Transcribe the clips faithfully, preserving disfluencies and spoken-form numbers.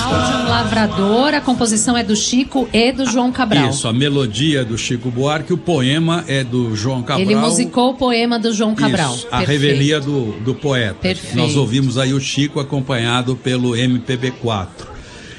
de um Lavrador, a composição é do Chico e do João Cabral. Isso, a melodia é do Chico Buarque, o poema é do João Cabral. Ele musicou o poema do João Cabral. Isso, a revelia do, do poeta. Perfeito. Nós ouvimos aí o Chico acompanhado pelo M P B quatro.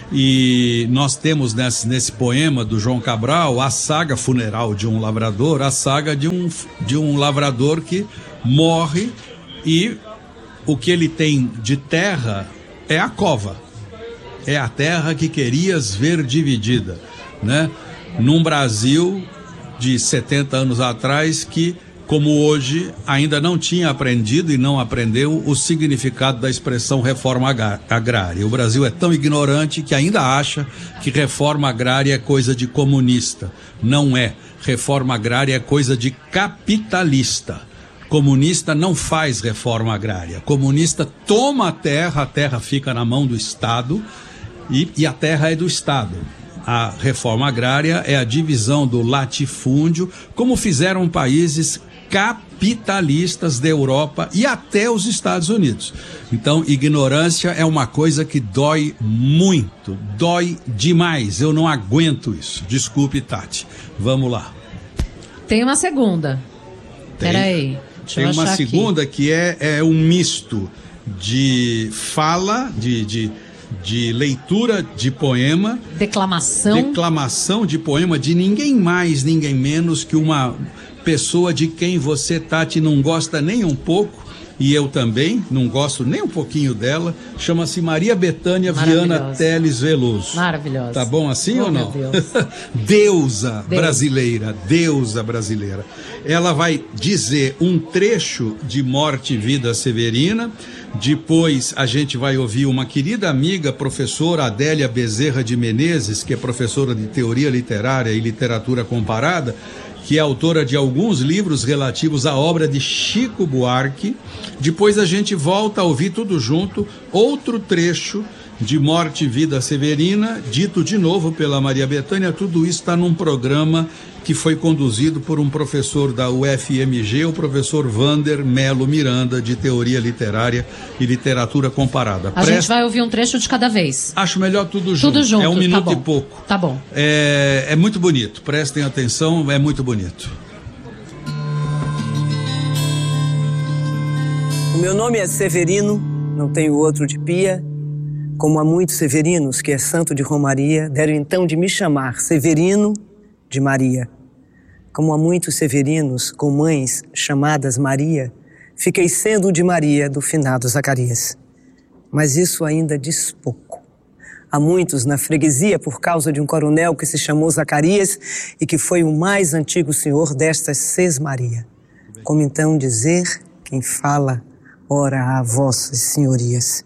E nós temos nesse, nesse poema do João Cabral a saga funeral de um lavrador, a saga de um, de um lavrador que morre e o que ele tem de terra é a cova. É a terra que querias ver dividida, né? Num Brasil de setenta anos atrás que, como hoje, ainda não tinha aprendido e não aprendeu o significado da expressão reforma agrária. O Brasil é tão ignorante que ainda acha que reforma agrária é coisa de comunista. Não é. Reforma agrária é coisa de capitalista. Comunista não faz reforma agrária. Comunista toma a terra, a terra fica na mão do Estado e, e a terra é do Estado. A reforma agrária é a divisão do latifúndio, como fizeram países capitalistas da Europa e até os Estados Unidos. Então, ignorância é uma coisa que dói muito, dói demais. Eu não aguento isso. Desculpe, Tati. Vamos lá. Tem uma segunda. Tem, Peraí. Tem uma segunda aqui. que é, é um misto de fala, de, de, de leitura de poema. Declamação. Declamação de poema de ninguém mais, ninguém menos que uma pessoa de quem você, Tati, não gosta nem um pouco, e eu também não gosto nem um pouquinho dela. Chama-se Maria Bethânia Viana Teles Veloso. Maravilhosa. Tá bom assim oh, ou não? Meu Deus. Deusa Deus. brasileira, deusa brasileira. Ela vai dizer um trecho de Morte e Vida Severina. Depois a gente vai ouvir uma querida amiga, professora Adélia Bezerra de Menezes, que é professora de Teoria Literária e Literatura Comparada, que é autora de alguns livros relativos à obra de Chico Buarque. Depois a gente volta a ouvir tudo junto, outro trecho de Morte e Vida Severina, dito de novo pela Maria Bethânia. Tudo isso está num programa que foi conduzido por um professor da U F M G, o professor Vander Melo Miranda, de Teoria Literária e Literatura Comparada. A Presta... gente vai ouvir um trecho de cada vez. Acho melhor tudo junto. Tudo junto, é um minuto tá e bom. pouco. Tá bom. É, é muito bonito, prestem atenção, é muito bonito. O meu nome é Severino, não tenho outro de pia. Como há muitos Severinos, que é santo de Romaria, deram então de me chamar Severino de Maria. Como há muitos Severinos com mães chamadas Maria, fiquei sendo de Maria do finado Zacarias. Mas isso ainda diz pouco. Há muitos na freguesia por causa de um coronel que se chamou Zacarias e que foi o mais antigo senhor destas Sesmaria. Como então dizer quem fala, ora a vossas senhorias.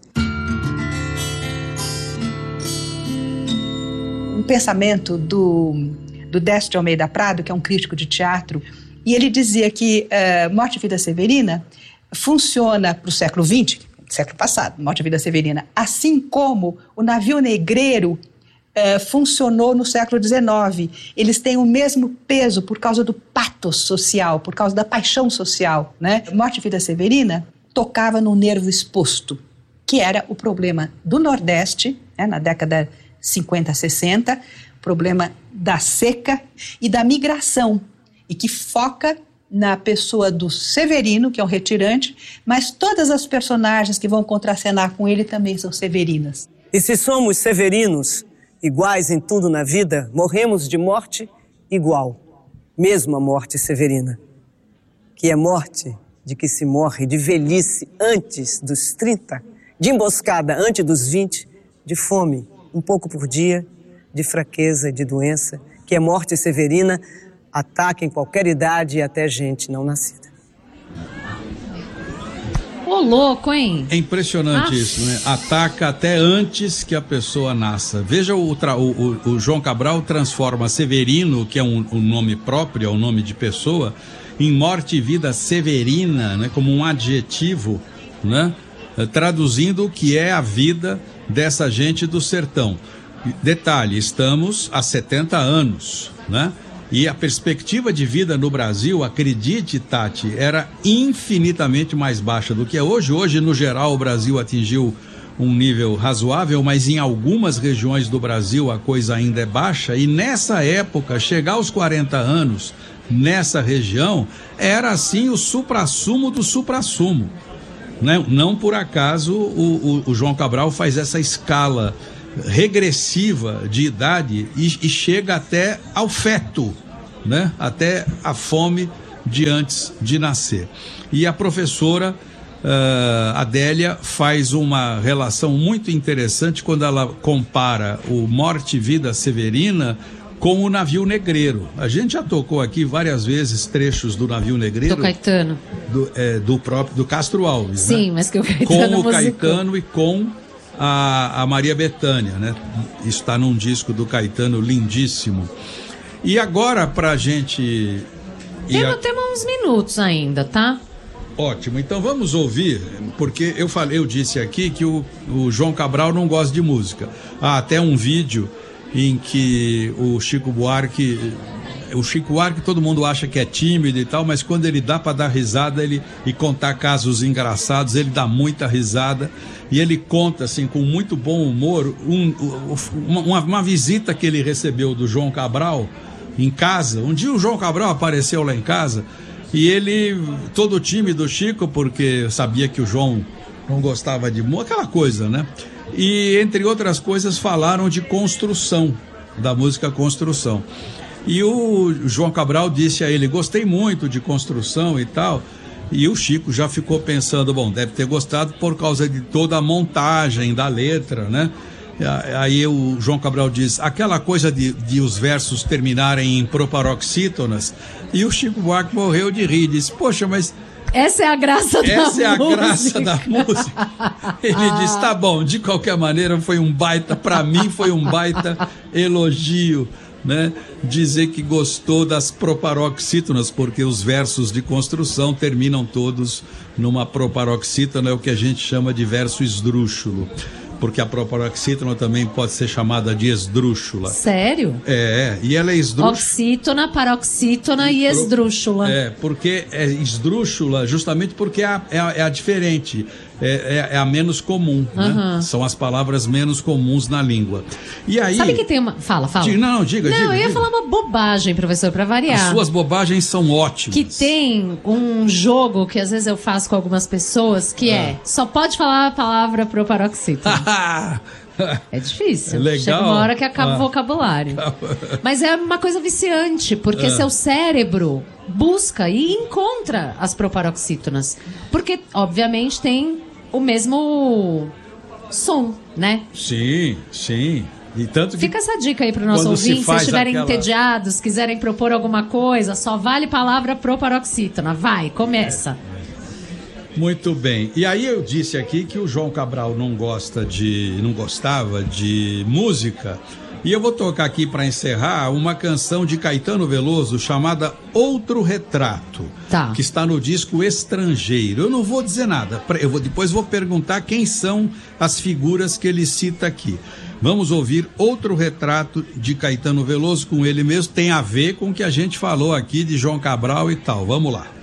Um pensamento do, do Décio de Almeida Prado, que é um crítico de teatro, e ele dizia que uh, Morte e Vida Severina funciona para o século vinte, século passado, Morte e Vida Severina, assim como o navio negreiro uh, funcionou no século dezenove. Eles têm o mesmo peso por causa do pathos social, por causa da paixão social, né? Morte e Vida Severina tocava no nervo exposto, que era o problema do Nordeste, né, na década cinquenta, sessenta, problema da seca e da migração, e que foca na pessoa do Severino, que é um retirante, mas todas as personagens que vão contracenar com ele também são severinas. E se somos severinos, iguais em tudo na vida, morremos de morte igual, mesmo a morte severina, que é morte de que se morre de velhice antes dos trinta, de emboscada antes dos vinte, de fome um pouco por dia, de fraqueza e de doença, que é morte severina, ataca em qualquer idade e até gente não nascida. Ô, louco, hein? É impressionante ah. isso, né? Ataca até antes que a pessoa nasça. Veja, o, tra... o, o, o João Cabral transforma Severino, que é um, um nome próprio, é um nome de pessoa, em Morte e Vida Severina, né? Como um adjetivo, né? Traduzindo o que é a vida dessa gente do sertão. Detalhe, estamos há setenta anos, né? E a perspectiva de vida no Brasil, acredite, Tati, era infinitamente mais baixa do que é hoje. Hoje, no geral, o Brasil atingiu um nível razoável, mas em algumas regiões do Brasil a coisa ainda é baixa, e nessa época, chegar aos quarenta anos, nessa região, era assim o suprassumo do suprassumo. Né? Não por acaso o, o, o João Cabral faz essa escala regressiva de idade e, e chega até ao feto, né? Até a fome de antes de nascer. E a professora uh, Adélia faz uma relação muito interessante quando ela compara o Morte e Vida Severina com o Navio Negreiro. A gente já tocou aqui várias vezes trechos do Navio Negreiro. Do Caetano. Do, é, do próprio, do Castro Alves. Sim, né? mas que o Caetano com o musicou. Caetano e com a, a Maria Bethânia, né? Isso está num disco do Caetano lindíssimo. E agora, pra gente... Temos, a... temos uns minutos ainda, tá? Ótimo, então vamos ouvir, porque eu falei, eu disse aqui que o, o João Cabral não gosta de música. Há até um vídeo em que o Chico Buarque, o Chico Buarque todo mundo acha que é tímido e tal, mas quando ele dá para dar risada ele, e contar casos engraçados, ele dá muita risada, e ele conta assim com muito bom humor um, uma, uma visita que ele recebeu do João Cabral em casa. Um dia o João Cabral apareceu lá em casa e ele, todo tímido, Chico, porque sabia que o João não gostava de música, aquela coisa, né? E, entre outras coisas, falaram de construção, da música Construção. E o João Cabral disse a ele, gostei muito de Construção e tal. E o Chico já ficou pensando, bom, deve ter gostado por causa de toda a montagem da letra, né? Aí o João Cabral diz, aquela coisa de, de os versos terminarem em proparoxítonas, e o Chico Buarque morreu de rir, disse, poxa, mas... Essa é a graça da música. Essa é a graça da música. Ele diz, tá bom, de qualquer maneira foi um baita, pra mim foi um baita elogio, né? Dizer que gostou das proparoxítonas, porque os versos de Construção terminam todos numa proparoxítona, é o que a gente chama de verso esdrúxulo. Porque a proparoxítona também pode ser chamada de esdrúxula. Sério? É, e ela é esdrúxula. Oxítona, paroxítona e esdrúxula. É, porque é esdrúxula justamente porque é a, é a, é a diferente, é, é, é a menos comum, Uhum. né? São as palavras menos comuns na língua. E aí... Sabe que tem uma... Fala, fala. Diga, não, diga, não, diga. eu ia diga. falar uma bobagem, professor, pra variar. As suas bobagens são ótimas. Que tem um jogo que às vezes eu faço com algumas pessoas, que Ah. é, só pode falar a palavra proparoxítona. É difícil. Legal. Chega uma hora que acaba Ah. o vocabulário. Mas é uma coisa viciante, porque Ah. seu cérebro busca e encontra as proparoxítonas. Porque, obviamente, tem o mesmo som, né? Sim, sim. E tanto que Fica essa dica aí para o nosso quando se ouvinte, se faz estiverem aquela- entediados, quiserem propor alguma coisa, só vale palavra proparoxítona. Vai, começa. Muito bem. E aí eu disse aqui que o João Cabral não gosta de, não gostava de música. E eu vou tocar aqui para encerrar uma canção de Caetano Veloso chamada Outro Retrato, Tá. que está no disco Estrangeiro. Eu não vou dizer nada. Eu vou, depois vou perguntar quem são as figuras que ele cita aqui. Vamos ouvir Outro Retrato de Caetano Veloso com ele mesmo. Tem a ver com o que a gente falou aqui de João Cabral e tal. Vamos lá.